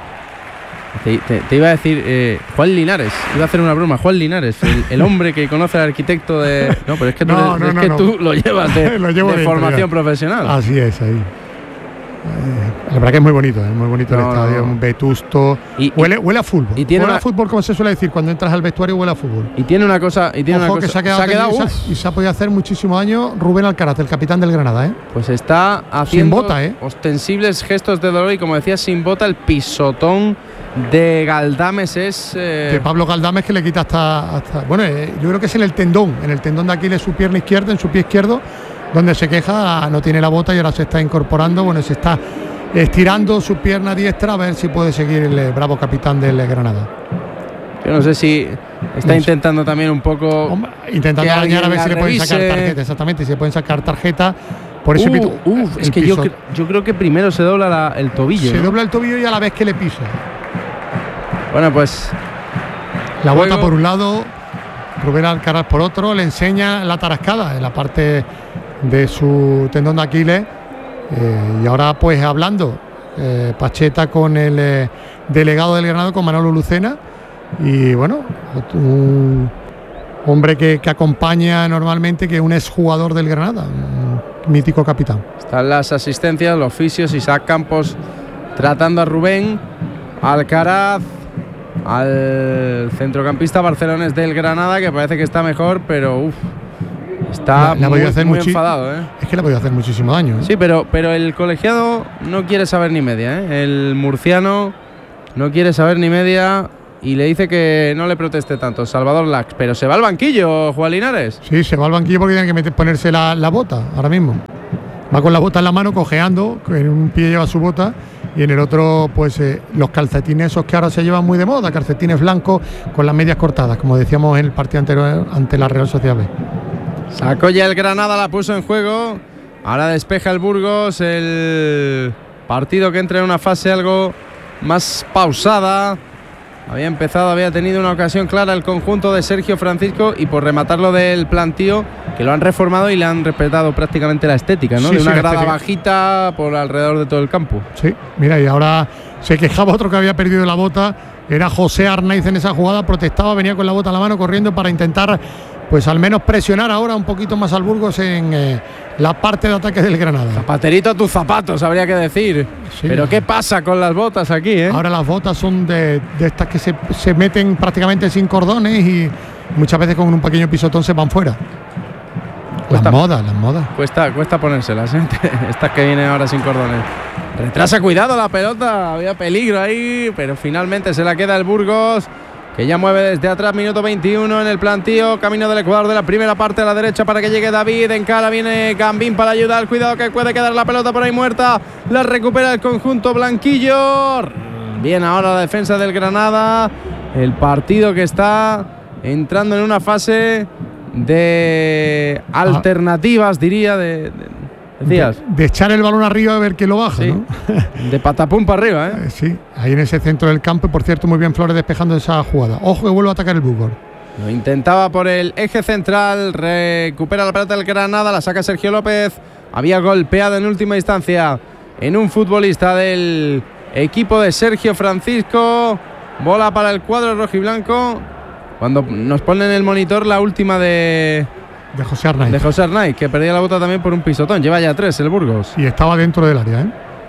Speaker 2: Te iba a decir Juan Linares, iba a hacer una broma. Juan Linares, el hombre que conoce al arquitecto de... No, pero es que tú lo llevas de formación profesional.
Speaker 3: Así es, ahí. La verdad que es muy bonito el estadio, un vetusto. Huele a fútbol. Huele a fútbol, como se suele decir, cuando entras al vestuario huele a fútbol.
Speaker 2: Y tiene una cosa.
Speaker 3: Que se ha quedado y se ha podido hacer muchísimo daño Rubén Alcaraz, el capitán del Granada.
Speaker 2: Pues está haciendo
Speaker 3: sin bota,
Speaker 2: ostensibles gestos de dolor y, como decía, sin bota. El pisotón de Galdames es.
Speaker 3: De Pablo Galdames, que le quita hasta bueno, yo creo que es en el tendón de Aquiles, su pierna izquierda, en su pie izquierdo, donde se queja, no tiene la bota y ahora se está incorporando. Bueno, se está estirando su pierna diestra a ver si puede seguir el bravo capitán del Granada.
Speaker 2: Yo no sé si está intentando también un poco.
Speaker 3: Intentando dañar a ver si le pueden sacar tarjeta. Exactamente, si le pueden sacar tarjeta por ese pito.
Speaker 2: Es que yo creo que primero se dobla el tobillo.
Speaker 3: Se dobla el tobillo y a la vez que le pisa.
Speaker 2: Bueno, pues.
Speaker 3: La bota por un lado, Rubén Alcaraz por otro, le enseña la tarascada en la parte de su tendón de Aquiles. Y ahora, pues, hablando Pacheta con el delegado del Granada, con Manolo Lucena. Y bueno, un hombre que acompaña normalmente, que es un exjugador del Granada, un mítico capitán.
Speaker 2: Están las asistencias, los fisios, Isaac Campos tratando a Rubén Alcaraz, al centrocampista barcelonés del Granada, que parece que está mejor, pero está muy enfadado.
Speaker 3: Es que le ha podido hacer muchísimo daño.
Speaker 2: Sí, pero el colegiado no quiere saber ni media. El murciano no quiere saber ni media y le dice que no le proteste tanto, Salvador Lax. Pero se va al banquillo, Juan Linares.
Speaker 3: Sí, se va al banquillo porque tiene que ponerse la bota ahora mismo. Va con la bota en la mano, cojeando, en un pie lleva su bota y en el otro, pues, los calcetines esos que ahora se llevan muy de moda, calcetines blancos con las medias cortadas, como decíamos en el partido anterior ante la Real Sociedad B.
Speaker 2: Sacó ya el Granada, la puso en juego. Ahora despeja el Burgos, el partido que entra en una fase algo más pausada. Había tenido una ocasión clara el conjunto de Sergio Francisco, y por rematarlo del plantío, que lo han reformado y le han respetado prácticamente la estética, ¿no? Sí, de una grada bajita por alrededor de todo el campo.
Speaker 3: Sí, mira, y ahora se quejaba otro que había perdido la bota, era José Arnaiz en esa jugada, protestaba, venía con la bota en la mano corriendo para intentar, pues, al menos presionar ahora un poquito más al Burgos en la parte de ataque del Granada.
Speaker 2: Zapaterito a tus zapatos, habría que decir. Sí. Pero ¿qué pasa con las botas aquí?
Speaker 3: Ahora las botas son de estas que se meten prácticamente sin cordones y muchas veces con un pequeño pisotón se van fuera. Las modas.
Speaker 2: Cuesta ponérselas, estas que vienen ahora sin cordones. Retrasa, cuidado la pelota, había peligro ahí, pero finalmente se la queda el Burgos, que ya mueve desde atrás, minuto 21 en el plantío, camino del Ecuador de la primera parte a la derecha para que llegue David. En cara viene Gambín para ayudar, cuidado que puede quedar la pelota por ahí muerta, la recupera el conjunto blanquillo. Bien ahora la defensa del Granada, el partido que está entrando en una fase de alternativas, diría, decías.
Speaker 3: De echar el balón arriba a ver quién lo baja, sí, ¿no?
Speaker 2: De patapum para arriba,
Speaker 3: sí, ahí en ese centro del campo. Y por cierto, muy bien Flores despejando esa jugada. Ojo que vuelve a atacar el Burgos.
Speaker 2: Lo intentaba por el eje central, recupera la pelota del Granada, la saca Sergio López. Había golpeado en última instancia en un futbolista del equipo de Sergio Francisco. Bola para el cuadro rojiblanco. Cuando nos ponen en el monitor la última de
Speaker 3: José Arnaiz.
Speaker 2: De José Arnaiz, que perdía la bota también por un pisotón. Lleva ya 3 el Burgos.
Speaker 3: Y estaba dentro del área,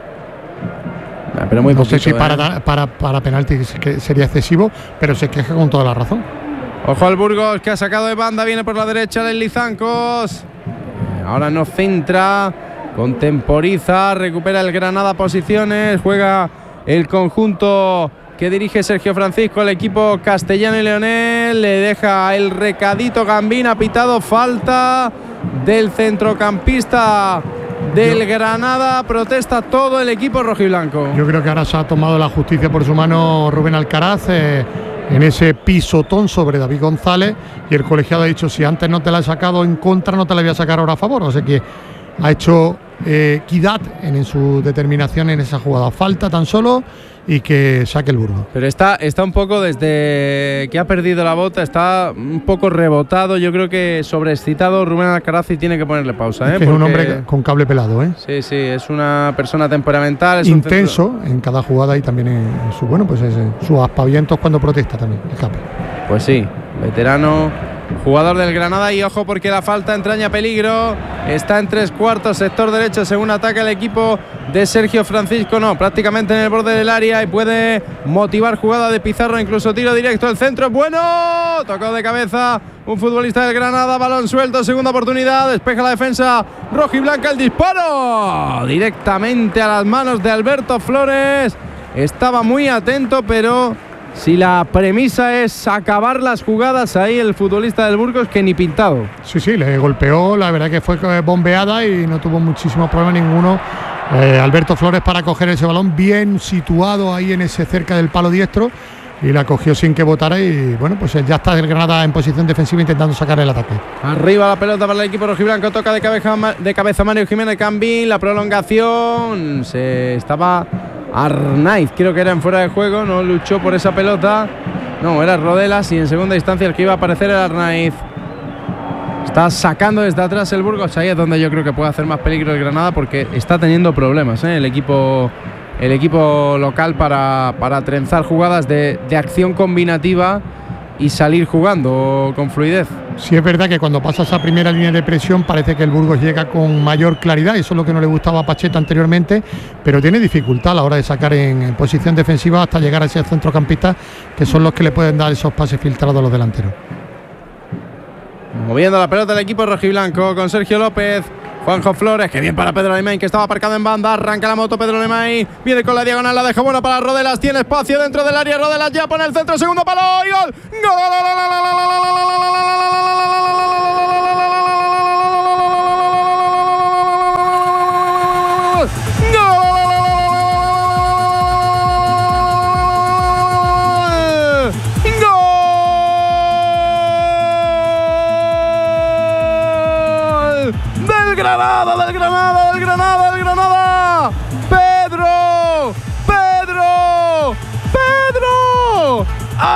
Speaker 2: pero muy poquito,
Speaker 3: no sé si para penalti sería excesivo, pero se queja con toda la razón.
Speaker 2: Ojo al Burgos, que ha sacado de banda, viene por la derecha Leslie Zancos. Ahora no centra, contemporiza, recupera el Granada posiciones, juega el conjunto que dirige Sergio Francisco, el equipo castellano y leonés. Le deja el recadito Gambín, ha pitado falta del centrocampista del Granada. Protesta todo el equipo rojiblanco.
Speaker 3: Yo creo que ahora se ha tomado la justicia por su mano Rubén Alcaraz en ese pisotón sobre David González, y el colegiado ha dicho: si antes no te la he sacado en contra, no te la voy a sacar ahora a favor. O sea que ha hecho equidad en su determinación en esa jugada. Falta tan solo y que saque el Burgos.
Speaker 2: Pero está un poco, desde que ha perdido la bota, está un poco rebotado. Yo creo que sobreexcitado Rubén Alcaraz, y tiene que ponerle pausa.
Speaker 3: Es un hombre con cable pelado.
Speaker 2: Sí, es una persona temperamental. Es
Speaker 3: intenso en cada jugada, y también en sus aspavientos cuando protesta también, escape.
Speaker 2: Pues sí, veterano jugador del Granada, y ojo porque la falta entraña peligro. Está en 3/4, sector derecho, según ataca el equipo de Sergio Francisco. No, prácticamente en el borde del área, y puede motivar jugada de Pizarro, incluso tiro directo. El centro es bueno, tocó de cabeza un futbolista del Granada, balón suelto, segunda oportunidad, despeja la defensa rojiblanca, el disparo directamente a las manos de Alberto Flores. Estaba muy atento, pero si la premisa es acabar las jugadas, ahí el futbolista del Burgos que ni pintado.
Speaker 3: Sí, le golpeó, la verdad que fue bombeada y no tuvo muchísimo problema ninguno. Alberto Flores para coger ese balón bien situado ahí en ese cerca del palo diestro, y la cogió sin que botara, y bueno, pues ya está el Granada en posición defensiva intentando sacar el ataque.
Speaker 2: Arriba la pelota para el equipo rojiblanco, toca de cabeza Mario Jiménez Cambín, la prolongación, se estaba Arnaiz, creo que era en fuera de juego, no luchó por esa pelota, no, era Rodelas, y en segunda instancia el que iba a aparecer era Arnaiz. Está sacando desde atrás el Burgos, ahí es donde yo creo que puede hacer más peligro el Granada, porque está teniendo problemas el equipo local para trenzar jugadas de acción combinativa y salir jugando con fluidez.
Speaker 3: Sí, es verdad que cuando pasa esa primera línea de presión parece que el Burgos llega con mayor claridad, eso es lo que no le gustaba a Pacheta anteriormente, pero tiene dificultad a la hora de sacar en posición defensiva hasta llegar a esos centrocampistas que son los que le pueden dar esos pases filtrados a los delanteros.
Speaker 2: Moviendo la pelota el equipo rojiblanco con Sergio López, Juanjo Flores, que bien para Pedro Alemán, que estaba aparcado en banda, arranca la moto Pedro Alemán, viene con la diagonal, la deja buena para Rodelas, tiene espacio dentro del área, Rodelas ya pone el centro, segundo palo y gol. Del Granada. Pedro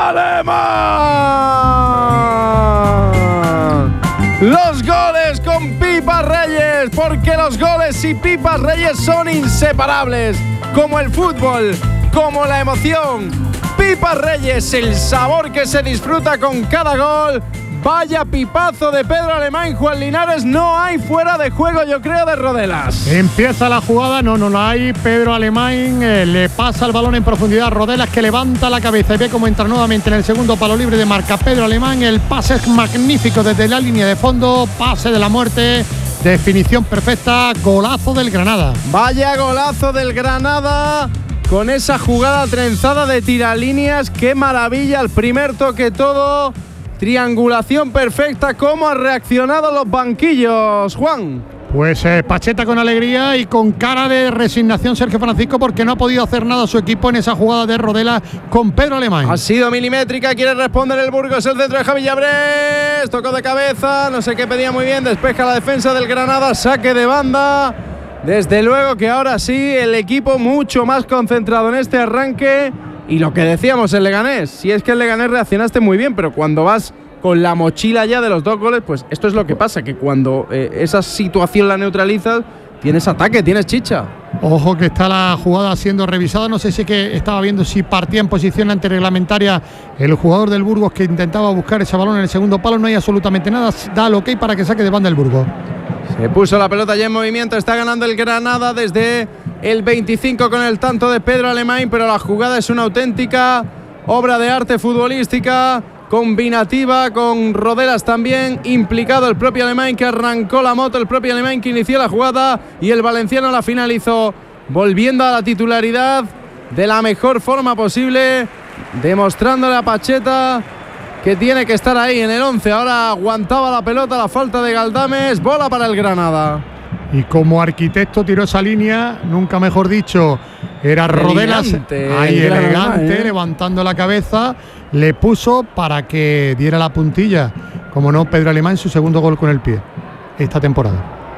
Speaker 2: Alemán. Los goles con Pipa Reyes, porque los goles y Pipa Reyes son inseparables, como el fútbol, como la emoción. Pipa Reyes, el sabor que se disfruta con cada gol. Vaya pipazo de Pedro Alemán, Juan Linares, no hay fuera de juego, yo creo, de Rodelas.
Speaker 3: Empieza la jugada, no la hay. Pedro Alemán le pasa el balón en profundidad, Rodelas, que levanta la cabeza y ve cómo entra nuevamente en el segundo palo libre de marca Pedro Alemán. El pase es magnífico desde la línea de fondo, pase de la muerte, definición perfecta, golazo del Granada.
Speaker 2: Vaya golazo del Granada, con esa jugada trenzada de tiralíneas, qué maravilla, el primer toque todo. Triangulación perfecta. ¿Cómo han reaccionado los banquillos, Juan?
Speaker 3: Pues Pacheta con alegría y con cara de resignación Sergio Francisco, porque no ha podido hacer nada su equipo en esa jugada de Rodela con Pedro Alemán.
Speaker 2: Ha sido milimétrica, quiere responder el Burgos, el centro de Javi Llabrés, tocó de cabeza, no sé qué pedía muy bien, despeja la defensa del Granada, saque de banda. Desde luego que ahora sí el equipo mucho más concentrado en este arranque. Y lo que decíamos en Leganés, si es que en Leganés reaccionaste muy bien, pero cuando vas con la mochila ya de los 2 goles, pues esto es lo que pasa, que cuando esa situación la neutralizas, tienes ataque, tienes chicha.
Speaker 3: Ojo que está la jugada siendo revisada, no sé si que estaba viendo si partía en posición antirreglamentaria el jugador del Burgos, que intentaba buscar ese balón en el segundo palo, no hay absolutamente nada, da el ok para que saque de banda el Burgos.
Speaker 2: Se puso la pelota ya en movimiento, está ganando el Granada desde el 25 con el tanto de Pedro Alemán, pero la jugada es una auténtica obra de arte futbolística, combinativa, con Rodelas también implicado, el propio Alemán que arrancó la moto, el propio Alemán que inició la jugada y el valenciano la finalizó, volviendo a la titularidad de la mejor forma posible, demostrándole a Pacheta que tiene que estar ahí en el 11. Ahora aguantaba la pelota, la falta de Galdames, bola para el Granada.
Speaker 3: Y como arquitecto tiró esa línea, nunca mejor dicho, era Rodelas, ahí elegante, levantando la cabeza, le puso para que diera la puntilla, como no, Pedro Alemán, su segundo gol con el pie esta temporada.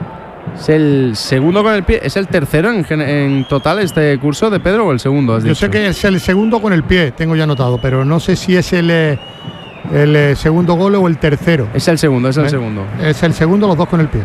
Speaker 2: ¿Es el segundo con el pie? ¿Es el tercero en total este curso de Pedro o el segundo?
Speaker 3: Yo sé que es el segundo con el pie, tengo ya anotado, pero no sé si es el segundo gol o el tercero.
Speaker 2: Es el segundo, es el segundo.
Speaker 3: Es el segundo, los dos con el pie.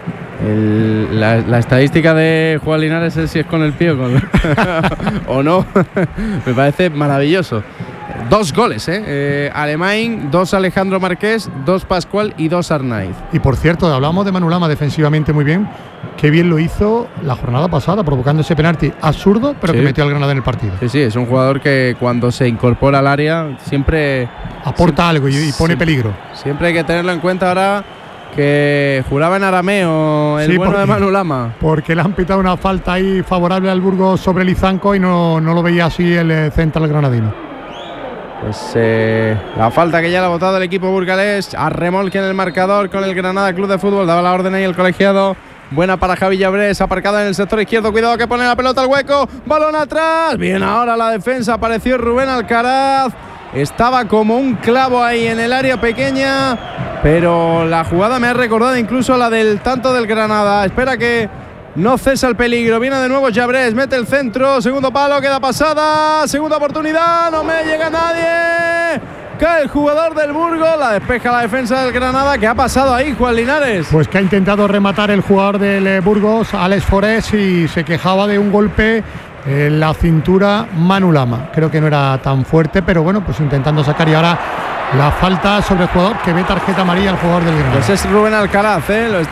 Speaker 2: La estadística de Juan Linares es si es con el pie o no. Me parece maravilloso. 2 goles, Alemán, 2 Alejandro Marqués, 2 Pascual y 2 Arnaiz.
Speaker 3: Y por cierto, hablamos de Manu Lama defensivamente muy bien. Qué bien lo hizo la jornada pasada, provocando ese penalti absurdo, pero que metió al Granada en el partido.
Speaker 2: Sí, es un jugador que cuando se incorpora al área siempre
Speaker 3: aporta algo y pone peligro.
Speaker 2: Siempre hay que tenerlo en cuenta ahora, que juraba en arameo el bueno de Manu Lama.
Speaker 3: Porque le han pitado una falta ahí favorable al Burgos sobre Lizanco y no lo veía así el central granadino.
Speaker 2: Pues la falta que ya la ha votado el equipo burgalés, a remolque en el marcador con el Granada Club de Fútbol. Daba la orden ahí el colegiado. Buena para Javi Llabrés, aparcada en el sector izquierdo. Cuidado que pone la pelota al hueco. Balón atrás. Bien ahora la defensa. Apareció Rubén Alcaraz. Estaba como un clavo ahí en el área pequeña. Pero la jugada me ha recordado incluso la del tanto del Granada. Espera que no cesa el peligro. Viene de nuevo Llabrés. Mete el centro. Segundo palo. Queda pasada. Segunda oportunidad. No me llega nadie. Cae el jugador del Burgos, la despeja la defensa del Granada. ¿Qué ha pasado ahí, Juan Linares?
Speaker 3: Pues que ha intentado rematar el jugador del Burgos, Alex Forés, y se quejaba de un golpe en la cintura Manu Lama. Creo que no era tan fuerte, pero bueno, pues intentando sacar. Y ahora la falta sobre el jugador, que ve tarjeta amarilla al jugador del Granada.
Speaker 2: Pues es Rubén Alcaraz,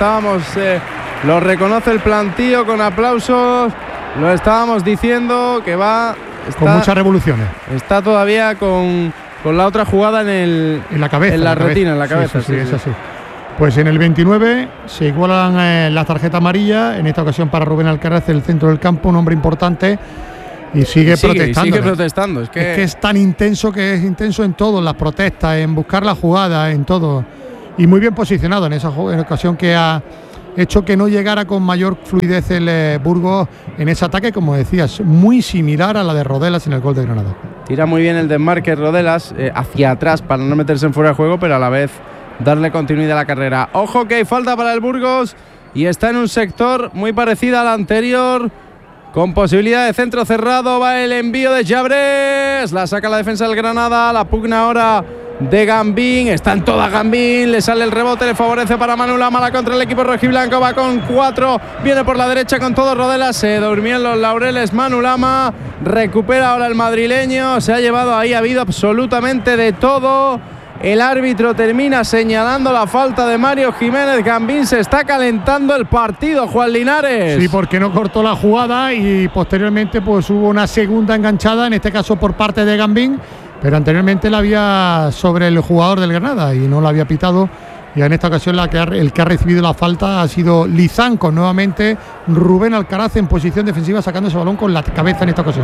Speaker 2: lo reconoce el plantío con aplausos. Lo estábamos diciendo que va.
Speaker 3: Con muchas revoluciones.
Speaker 2: Está todavía con la otra jugada en la cabeza, en la retina, en la cabeza.
Speaker 3: Sí, es así. Pues en el 29 se igualan las tarjetas amarillas, en esta ocasión para Rubén Alcaraz, el centro del campo, un hombre importante, y sigue protestando. Es que es tan intenso, que es intenso en todo, en las protestas, en buscar la jugada, en todo. Y muy bien posicionado en esa ocasión, que ha hecho que no llegara con mayor fluidez el Burgos en ese ataque, como decías, muy similar a la de Rodelas en el gol de Granada.
Speaker 2: Tira muy bien el desmarque Rodelas hacia atrás para no meterse en fuera de juego, pero a la vez darle continuidad a la carrera. Ojo que hay falta para el Burgos y está en un sector muy parecido al anterior, con posibilidad de centro cerrado. Va el envío de Llabrés, la saca la defensa del Granada, la pugna ahora de Gambín, está en toda Gambín, le sale el rebote, le favorece para Manu Lama, la contra el equipo rojiblanco, va con 4, viene por la derecha con todo Rodelas, se durmió en los laureles Manu Lama, recupera ahora el madrileño, se ha llevado ahí, ha habido absolutamente de todo. El árbitro termina señalando la falta de Mario Jiménez. Gambín, se está calentando el partido, Juan Linares.
Speaker 3: Sí, porque no cortó la jugada y posteriormente pues hubo una segunda enganchada, en este caso por parte de Gambín, pero anteriormente la había sobre el jugador del Granada y no la había pitado. Y en esta ocasión el que ha recibido la falta ha sido Lizanco. Nuevamente Rubén Alcaraz en posición defensiva, sacando ese balón con la cabeza en esta ocasión.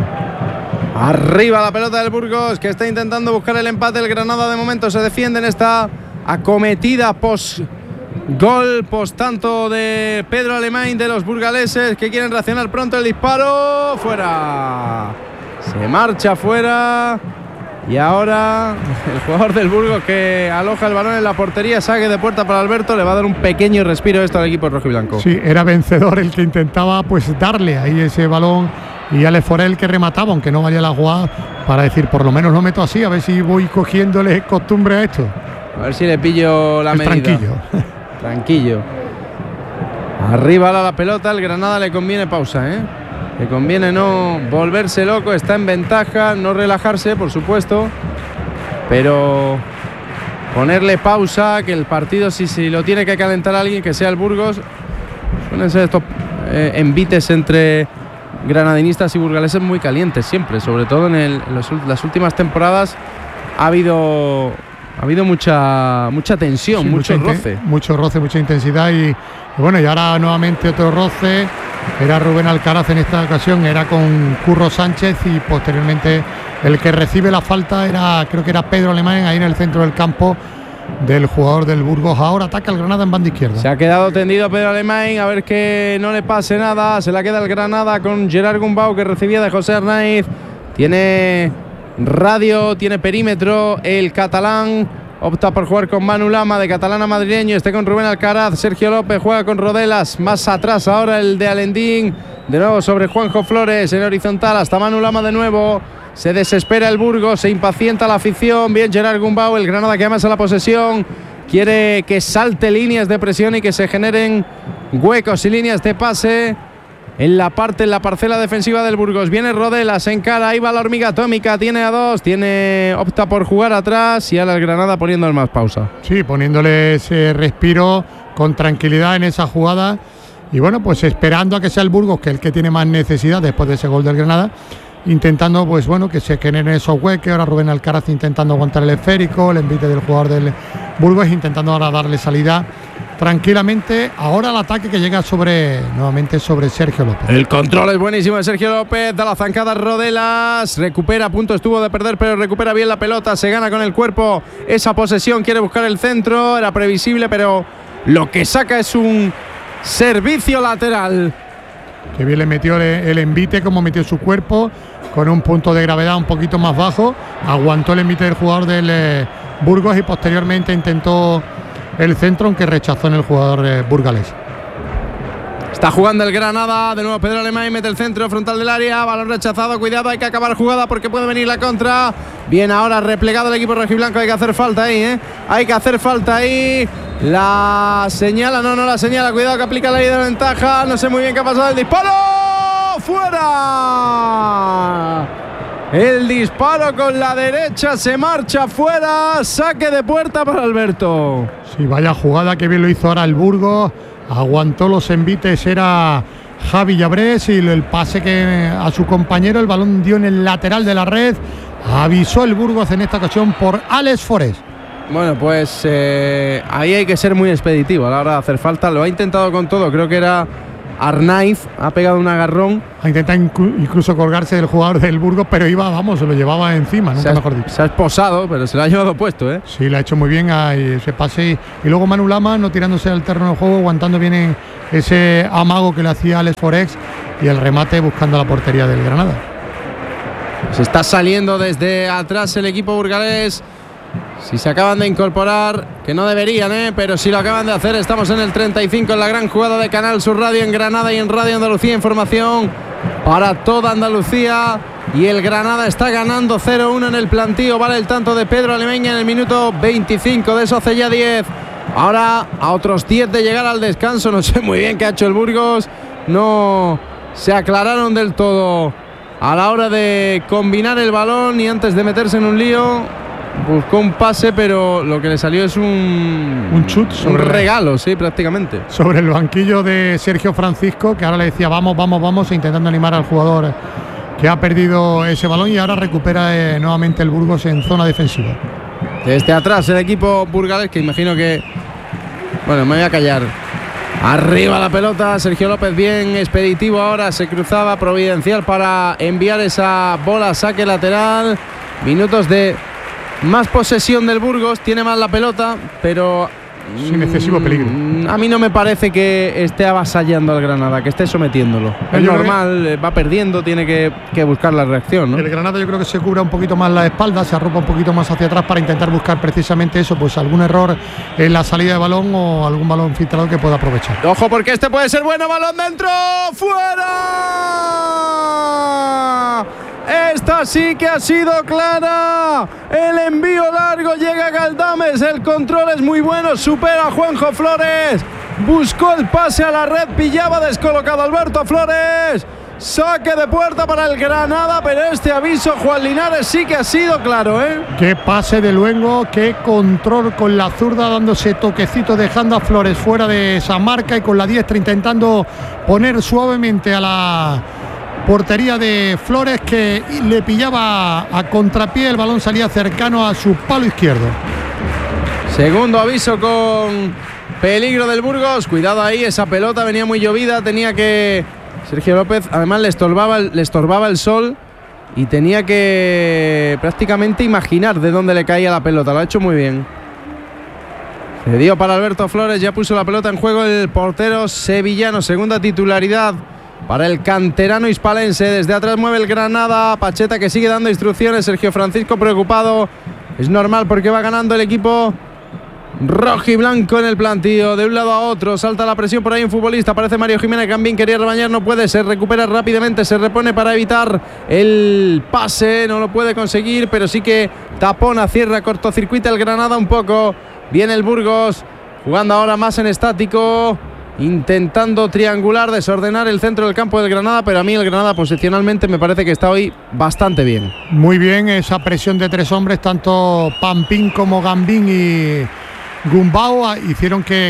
Speaker 2: Arriba la pelota del Burgos, que está intentando buscar el empate. El Granada de momento se defiende en esta acometida post-gol, post-tanto de Pedro Alemán, de los burgaleses, que quieren reaccionar pronto. El disparo, fuera. Se marcha fuera. Y ahora el jugador del Burgos, que aloja el balón en la portería, saque de puerta para Alberto, le va a dar un pequeño respiro esto al equipo rojiblanco.
Speaker 3: Sí, era Vencedor el que intentaba pues darle ahí ese balón, y Alex Forel que remataba, aunque no valía la jugada, para decir por lo menos lo meto así, a ver si voy cogiéndole costumbre a esto.
Speaker 2: A ver si le pillo la medida. Tranquillo. Arriba la pelota, el Granada le conviene pausa, Le conviene no volverse loco, está en ventaja, no relajarse, por supuesto, pero ponerle pausa, que el partido, si lo tiene que calentar alguien, que sea el Burgos. Suelen ser estos envites entre granadinistas y burgaleses muy calientes siempre, sobre todo en las últimas temporadas ha habido mucha tensión, sí, mucho roce, mucha intensidad, y bueno, y ahora nuevamente otro roce. Era Rubén Alcaraz en esta ocasión, era con Curro Sánchez, y posteriormente el que recibe la falta creo que era Pedro Alemán, ahí en el centro del campo del jugador del Burgos. Ahora ataca el Granada en banda izquierda. Se ha quedado tendido Pedro Alemán, a ver que no le pase nada. Se la queda el Granada con Gerard Gumbau, que recibía de José Arnaiz. Tiene radio, tiene perímetro el catalán. Opta por jugar con Manu Lama, de catalán a madrileño. Con Rubén Alcaraz. Sergio López juega con Rodelas. Más atrás ahora el de Alendín. De nuevo sobre Juanjo Flores en horizontal hasta Manu Lama de nuevo. Se desespera el Burgos, se impacienta la afición. Bien Gerard Gumbau, el Granada que avanza la posesión. Quiere que salte líneas de presión y que se generen huecos y líneas de pase. en la parcela defensiva del Burgos. Viene Rodela, se encara, ahí va la hormiga atómica, tiene a 2, opta por jugar atrás y ahora el Granada poniendo más pausa.
Speaker 3: Sí, poniéndole ese respiro con tranquilidad en esa jugada y bueno, pues esperando a que sea el Burgos, que es el que tiene más necesidad después de ese gol del Granada, intentando pues bueno que se generen esos huecos. Ahora Rubén Alcaraz intentando aguantar el esférico, el envite del jugador del Burgos, intentando ahora darle salida tranquilamente. Ahora el ataque que llega nuevamente sobre Sergio López.
Speaker 2: El control es buenísimo de Sergio López, da la zancada Rodelas, recupera, a punto estuvo de perder, pero recupera bien la pelota, se gana con el cuerpo esa posesión, quiere buscar el centro, era previsible, pero lo que saca es un servicio lateral.
Speaker 3: Que bien le metió el envite, como metió su cuerpo, con un punto de gravedad un poquito más bajo, aguantó el envite del jugador del Burgos y posteriormente intentó el centro, aunque rechazó en el jugador burgalés.
Speaker 2: Está jugando el Granada, de nuevo Pedro Alemán, mete el centro frontal del área, balón rechazado, cuidado, hay que acabar jugada porque puede venir la contra. Bien, ahora replegado el equipo rojiblanco, hay que hacer falta ahí, hay que hacer falta ahí. La señala, no la señala, cuidado que aplica la ley de ventaja, no sé muy bien qué ha pasado, el disparo, fuera. El disparo con la derecha se marcha fuera, saque de puerta para Alberto.
Speaker 3: Sí, vaya jugada, que bien lo hizo ahora el Burgos, aguantó los envites, era Javi Llabrés, y el pase que a su compañero, el balón dio en el lateral de la red, avisó el Burgos en esta ocasión por Alex Forés.
Speaker 2: Bueno, pues ahí hay que ser muy expeditivo a la hora de hacer falta, lo ha intentado con todo, creo que era Arnaiz, ha pegado un agarrón.
Speaker 3: Ha intentado incluso colgarse del jugador del Burgos, pero se lo llevaba encima, nunca mejor dicho.
Speaker 2: Se ha esposado, pero se lo ha llevado puesto,
Speaker 3: Sí, le ha hecho muy bien a ese pase. Y luego Manu Lama, no tirándose al terreno de juego, aguantando bien ese amago que le hacía Alex Forex y el remate buscando la portería del Granada.
Speaker 2: Se está saliendo desde atrás el equipo burgalés. Si se acaban de incorporar, que no deberían, pero si lo acaban de hacer, estamos en el 35 en la gran jugada de Canal Sur Radio en Granada y en Radio Andalucía Información para toda Andalucía. Y el Granada está ganando 0-1 en el plantío, vale el tanto de Pedro Alemeña en el minuto 25, de eso hace ya 10. Ahora a otros 10 de llegar al descanso, no sé muy bien qué ha hecho el Burgos, no se aclararon del todo a la hora de combinar el balón y antes de meterse en un lío. Buscó un pase, pero lo que le salió es un
Speaker 3: chut,
Speaker 2: un regalo, sí, prácticamente.
Speaker 3: Sobre el banquillo de Sergio Francisco, que ahora le decía vamos, intentando animar al jugador que ha perdido ese balón y ahora recupera nuevamente el Burgos en zona defensiva.
Speaker 2: Desde atrás el equipo burgalés, que imagino que... Bueno, me voy a callar. Arriba la pelota, Sergio López bien expeditivo ahora, se cruzaba providencial para enviar esa bola a saque lateral. Minutos de más posesión del Burgos, tiene más la pelota, pero
Speaker 3: sin excesivo peligro.
Speaker 2: A mí no me parece que esté avasallando al Granada, que esté sometiéndolo. Es normal, va perdiendo, tiene que buscar la reacción, ¿no?
Speaker 3: El Granada yo creo que se cubra un poquito más la espalda, se arropa un poquito más hacia atrás para intentar buscar precisamente eso, pues algún error en la salida de balón o algún balón filtrado que pueda aprovechar.
Speaker 2: Ojo, porque este puede ser bueno, balón dentro, ¡fuera! Esta sí que ha sido clara. El envío largo llega a Galdames. El control es muy bueno. Supera a Juanjo Flores. Buscó el pase a la red. Pillaba descolocado Alberto Flores. Saque de puerta para el Granada. Pero este aviso, Juan Linares, sí que ha sido claro,
Speaker 3: Qué pase de Luengo. Qué control con la zurda, dándose toquecito, dejando a Flores fuera de esa marca y con la diestra intentando poner suavemente a la portería de Flores, que le pillaba a contrapié, el balón salía cercano a su palo izquierdo. Segundo aviso con peligro del Burgos. Cuidado ahí, esa pelota venía muy llovida, tenía que... Sergio López, además le estorbaba el sol y tenía que prácticamente imaginar de dónde le caía la pelota. Lo ha hecho muy bien. Se dio para Alberto Flores, ya puso la pelota en juego el portero sevillano. Segunda titularidad para el canterano hispalense. Desde atrás mueve el Granada. Pacheta, que sigue dando instrucciones. Sergio Francisco preocupado. Es normal porque va ganando el equipo rojo y blanco en el plantío. De un lado a otro. Salta la presión por ahí un futbolista. Aparece Mario Jiménez. Gambín quería rebañar. No puede. Se recupera rápidamente. Se repone para evitar el pase. No lo puede conseguir. Pero sí que tapona, cierra, cortocircuita el Granada un poco. Viene el Burgos. Jugando ahora más en estático.
Speaker 2: intentando triangular, desordenar el centro del campo del Granada, pero a mí el Granada posicionalmente me parece que está hoy bastante bien.
Speaker 3: Muy bien, esa presión de 3 hombres, tanto Pampín como Gambín y Gumbau, hicieron que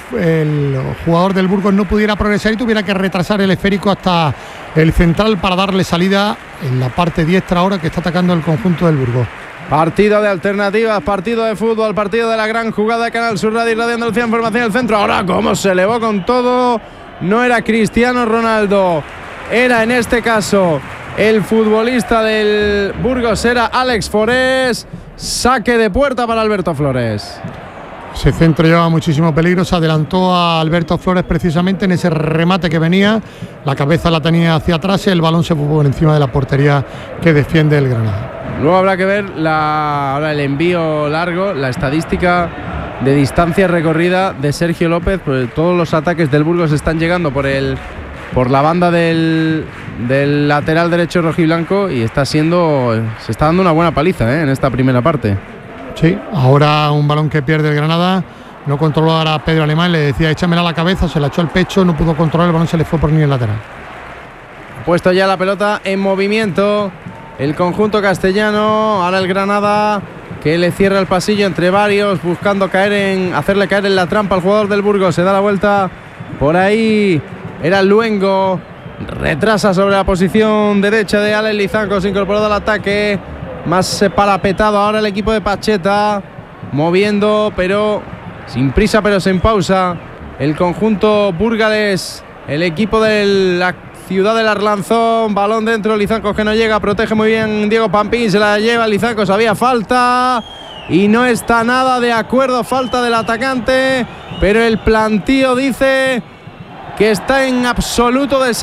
Speaker 3: el jugador del Burgos no pudiera progresar y tuviera que retrasar el esférico hasta el central para darle salida en la parte diestra ahora que está atacando el conjunto del Burgos.
Speaker 2: Partido de alternativas, partido de fútbol, partido de la gran jugada de Canal Sur Radio y Radio Andalucía Información del centro. Ahora cómo se elevó con todo. No era Cristiano Ronaldo, era en este caso el futbolista del Burgos, era Alex Forés. Saque de puerta para Alberto Flores.
Speaker 3: Ese centro llevaba muchísimo peligro, se adelantó a Alberto Flores precisamente en ese remate que venía, la cabeza la tenía hacia atrás y el balón se fue por encima de la portería que defiende el Granada.
Speaker 2: Luego habrá que ver ahora el envío largo, la estadística de distancia recorrida de Sergio López, pues todos los ataques del Burgos están llegando por la banda del lateral derecho rojiblanco y se está dando una buena paliza en esta primera parte.
Speaker 3: Sí, ahora un balón que pierde el Granada, no controló ahora a Pedro Alemán, le decía échamela a la cabeza, se la echó al pecho, no pudo controlar, el balón se le fue por línea lateral.
Speaker 2: Puesto ya la pelota en movimiento el conjunto castellano, ahora el Granada que le cierra el pasillo entre varios, buscando hacerle caer en la trampa al jugador del Burgos, se da la vuelta por ahí, era Luengo, retrasa sobre la posición derecha de Alex Lizanco, se incorporó al ataque, más parapetado ahora el equipo de Pacheta, moviendo pero sin prisa pero sin pausa el conjunto burgalés, el equipo de la ciudad del Arlanzón, balón dentro, Lizanco que no llega, protege muy bien Diego Pampín, se la lleva Lizanco, sabía falta y no está nada de acuerdo, falta del atacante, pero el plantío dice que está en absoluto desacuerdo.